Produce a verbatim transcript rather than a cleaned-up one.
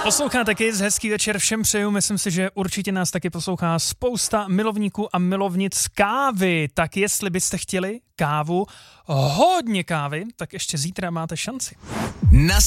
Posloucháte Kiss, hezký večer všem přeju, myslím si, že určitě nás taky poslouchá spousta milovníků a milovnic kávy, tak jestli byste chtěli kávu, hodně kávy, tak ještě zítra máte šanci. Na